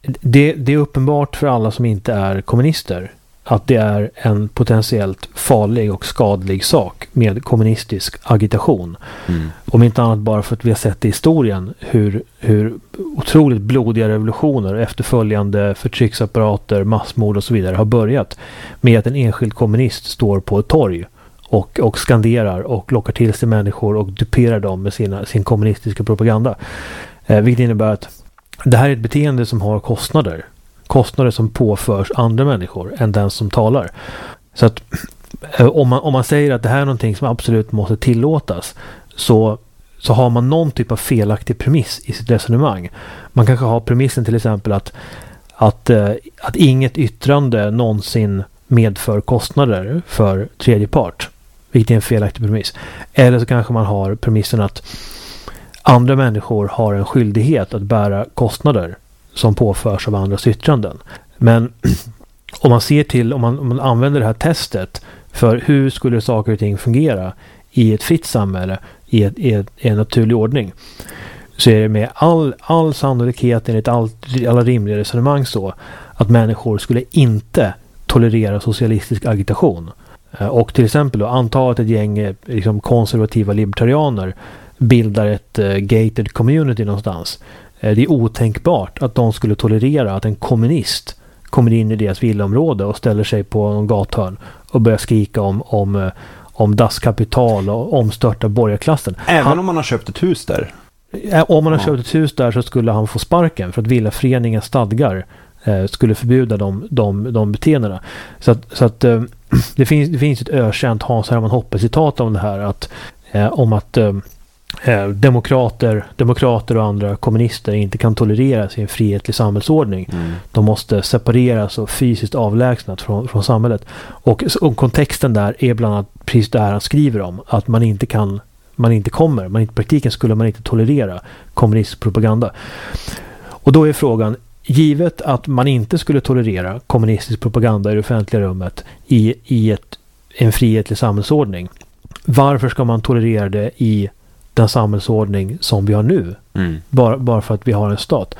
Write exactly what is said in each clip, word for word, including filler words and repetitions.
det, det är uppenbart för alla som inte är kommunister att det är en potentiellt farlig och skadlig sak med kommunistisk agitation. Mm. Om inte annat bara för att vi har sett i historien hur, hur otroligt blodiga revolutioner, efterföljande förtrycksapparater, massmord och så vidare har börjat med att en enskild kommunist står på ett torg och, och skanderar och lockar till sig människor och duperar dem med sina, sin kommunistiska propaganda. Eh, vilket innebär att det här är ett beteende som har kostnader. Kostnader som påförs andra människor än den som talar. Så att om man, om man säger att det här är någonting som absolut måste tillåtas, så, så har man någon typ av felaktig premiss i sitt resonemang. Man kanske har premissen till exempel att, att, att inget yttrande någonsin medför kostnader för tredje part. Vilket är en felaktig premiss. Eller så kanske man har premissen att andra människor har en skyldighet att bära kostnader som påförs av andras yttranden. Men om man ser till, om man, om man använder det här testet för hur skulle saker och ting fungera i ett fritt samhälle, i, ett, i, ett, i en naturlig ordning, så är det med all, all sannolikhet enligt all, alla rimliga resonemang så att människor skulle inte tolerera socialistisk agitation. Och till exempel då, anta att ett gäng liksom, konservativa libertarianer bildar ett uh, gated community någonstans. Uh, det är otänkbart att de skulle tolerera att en kommunist kommer in i deras villaområde och ställer sig på någon gathörn och börjar skrika om, om, uh, om dasskapital och omstörta borgarklassen. Även han, om man har köpt ett hus där? Uh, om man har ja. köpt ett hus där så skulle han få sparken för att villaföreningens stadgar uh, skulle förbjuda de, de, de beteendena. Så att, så att uh, det, finns, det finns ett ökänt Hans Hermann Hoppe-citat om det här att, uh, om att uh, Eh, demokrater, demokrater och andra kommunister inte kan tolerera sin frihetlig samhällsordning. Mm. De måste separeras och fysiskt avlägsnat från, från samhället. Och, och kontexten där är bland annat precis det här han skriver om. Att man inte kan, man inte kommer, man inte, i praktiken skulle man inte tolerera kommunistisk propaganda. Och då är frågan, givet att man inte skulle tolerera kommunistisk propaganda i det offentliga rummet i, i ett, en frihetlig samhällsordning, varför ska man tolerera det i den samhällsordning som vi har nu? Mm. Bara, bara för att vi har en stat.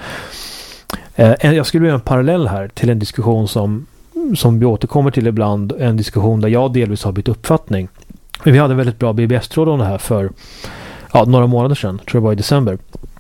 Eh, jag skulle göra en parallell här till en diskussion som, som vi återkommer till ibland. En diskussion där jag delvis har bytt uppfattning. Vi hade en väldigt bra B B S-tråd om det här för ja, några månader sedan. Tror jag var i december.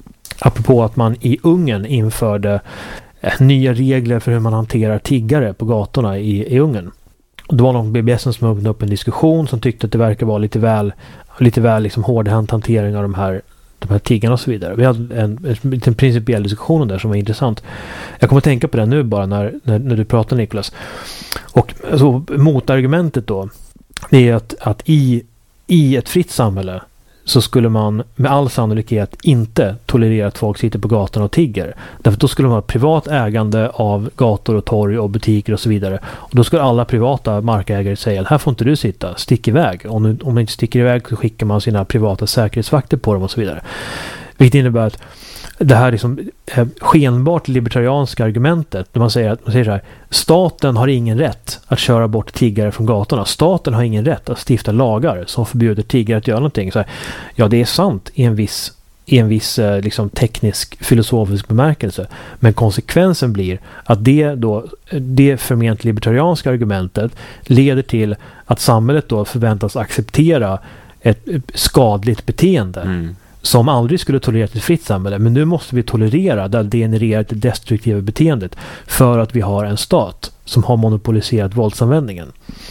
Apropå att man i Ungern införde eh, nya regler för hur man hanterar tiggare på gatorna i, i Ungern. Det var någon B B S som öppnade upp en diskussion som tyckte att det verkar vara lite väl lite väl liksom hårdhänt hantering av de här, de här tiggarna och så vidare. Vi hade en, en, en principiell diskussion där som var intressant. Jag kommer att tänka på det nu bara när, när, när du pratar, Niklas. Och alltså, motargumentet då, det är att, att i, i ett fritt samhälle så skulle man med all sannolikhet inte tolerera att folk sitter på gatan och tigger. Därför då skulle man ha privat ägande av gator och torg och butiker och så vidare. Och då skulle alla privata markägare säga att här får inte du sitta, stick iväg. Om, du, om man inte sticker iväg så skickar man sina privata säkerhetsvakter på dem och så vidare. Vilket innebär att det här liksom, eh, skenbart libertarianska argumentet när man säger att man säger så här, staten har ingen rätt att köra bort tiggare från gatorna. Staten har ingen rätt att stifta lagar som förbjuder tiggare att göra någonting. Så här, ja, det är sant i en viss, i en viss eh, liksom teknisk, filosofisk bemärkelse. Men konsekvensen blir att det, då, det förment libertarianska argumentet leder till att samhället då förväntas acceptera ett skadligt beteende. Mm. Som aldrig skulle tolerera ett fritt samhälle. Men nu måste vi tolerera det genererar det destruktiva beteendet för att vi har en stat som har monopoliserat våldsanvändningen.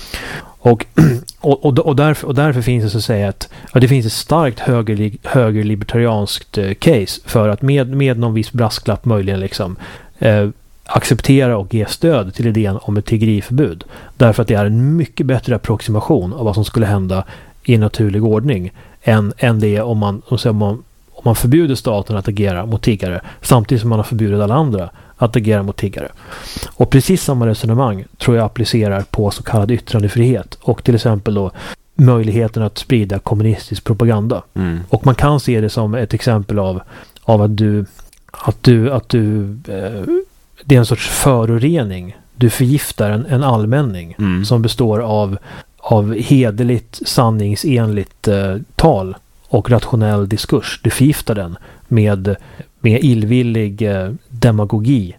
Och, och, och, och, därför, och därför finns det så att säga att ja, det finns ett starkt höger, högerlibertarianskt eh, case för att med, med någon viss brasklapp möjligen liksom eh, acceptera och ge stöd till idén om ett tiggeriförbud. Därför att det är en mycket bättre approximation av vad som skulle hända i naturlig ordning än, än det om man, om, man, om man förbjuder staten att agera mot tiggare samtidigt som man har förbjudit alla andra att agera mot tiggare. Och precis samma resonemang tror jag applicerar på så kallad yttrandefrihet och till exempel då möjligheten att sprida kommunistisk propaganda. Mm. Och man kan se det som ett exempel av, av att du att du, att du eh, det är en sorts förorening. Du förgiftar en, en allmänning mm. som består av av hederligt, sanningsenligt eh, tal och rationell diskurs. Du förgiftar den med, med illvillig eh, demagogi